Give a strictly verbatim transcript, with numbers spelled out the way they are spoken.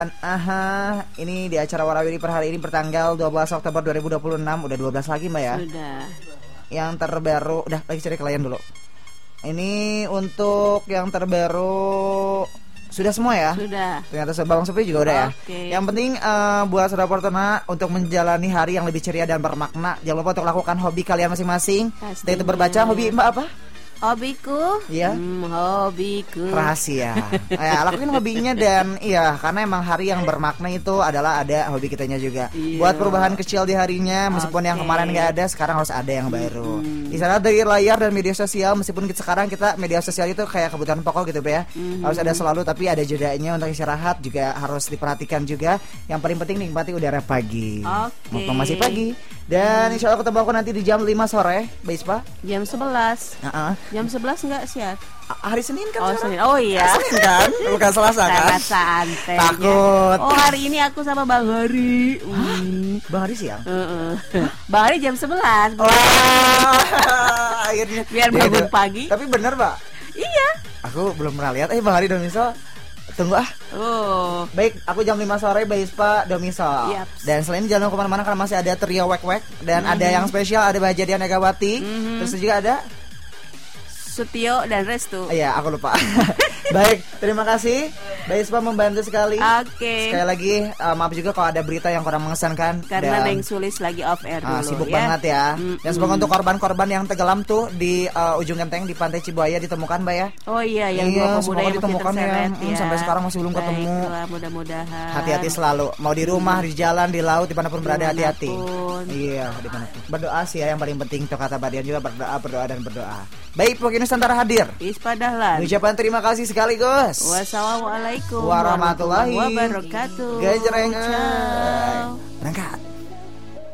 Aha, ini di acara Warawiri per hari ini bertanggal dua belas Oktober dua ribu dua puluh enam. Udah dua belas lagi Mbak ya? Sudah. Yang terbaru, udah lagi cari klien dulu. Ini untuk yang terbaru sudah semua ya? Sudah. Ternyata Bang Supri juga udah ya. Oke. Yang penting uh, buat saudara Fortuna untuk menjalani hari yang lebih ceria dan bermakna, jangan lupa untuk lakukan hobi kalian masing-masing. Setelah itu berbaca, hobi Mbak apa? Hobiku, iya, hmm, hobiku rahasia. Ya, lakuin hobinya dan iya, karena emang hari yang bermakna itu adalah ada hobi kitanya juga. Iya. Buat perubahan kecil di harinya, meskipun okay. yang kemarin nggak ada, sekarang harus ada yang baru. Hmm. Di sana dari layar dan media sosial, meskipun kita sekarang kita media sosial itu kayak kebutuhan pokok gitu ya, hmm. harus ada selalu, tapi ada jedanya untuk istirahat juga harus diperhatikan juga. Yang paling penting nikmati udara pagi, okay. mumpung masih pagi. Dan insya Allah ketemu aku nanti di jam lima sore, Baispa. Jam sebelas. Uh-uh. Jam sebelas enggak siap? Hari Senin kan? Oh, Senin. Oh iya. Senin kan? Bukan Selasa kan? Santai. Takut. Oh, hari ini aku sama Bang Hari. Hah? Bang Hari siang? Uh-uh. Bang Hari jam sebelas. Wah, akhirnya. Biar bangun pagi. Tapi benar, Mbak? Iya. Aku belum pernah lihat. Eh, Bang Hari dan misal tunggu ah. Oh. Baik, aku jam lima sore Baispa Domisol. Yep. Dan selain jalan kemana-mana karena masih ada trio wek-wek. Dan mm-hmm. ada yang spesial, ada Mbak Jadian Megawati. Mm-hmm. Terus juga ada Sutio dan Restu. Iya, aku lupa. Baik, terima kasih Baispa membantu sekali. Oke. Okay. Sekali lagi uh, maaf juga kalau ada berita yang kurang mengesankan. Karena Neng Sulis lagi off air dulu. Uh, sibuk ya. banget ya. Mm-mm. Dan semoga untuk korban-korban yang tenggelam tuh di uh, ujung genteng di Pantai Cibuaya ditemukan, Mbak ya. Oh iya, yang iya, dua pemuda yang ditemukan masih terseret ya. ya. Sampai sekarang masih belum ketemu. Baiklah, mudah-mudahan. Hati-hati selalu. Mau di rumah, di jalan, di laut, dimanapun berada hati-hati. Dimanapun. Iya, dimanapun. Berdoa sih ya yang paling penting. Tuh kata Badian juga berdoa, berdoa dan berdoa. Baik, Pokok Nusantara hadir. Ispa Dahlan. Ucapan terima kasih sekaligus. Wassalamualaikum warahmatullahi wabarakatuh. Gajrengan.